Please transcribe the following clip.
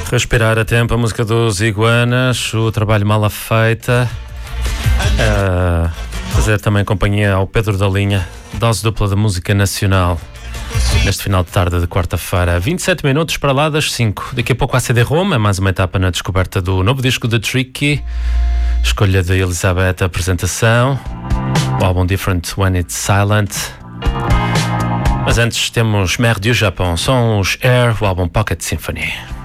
Respirar a tempo, a música dos Iguanas, o trabalho Mala Feita. Fazer também companhia ao Pedro da Linha, dose dupla da música nacional. Neste final de tarde de quarta-feira, 27 minutos para lá das 5. Daqui a pouco a CD-ROM, é mais uma etapa na descoberta do novo disco de Tricky. Escolha de Elizabeth, apresentação. O álbum Different When It's Silent. Mas antes temos Mer du Japão, são os Air, o álbum Pocket Symphony.